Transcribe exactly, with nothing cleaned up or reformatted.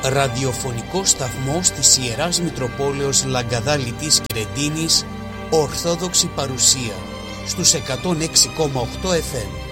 Ραδιοφωνικό σταθμός της Ιεράς Μητροπόλεως Λαγκαδά Λιτής Κυρεντίνης, Ορθόδοξη παρουσία στους εκατόν έξι κόμμα οκτώ εφ εμ.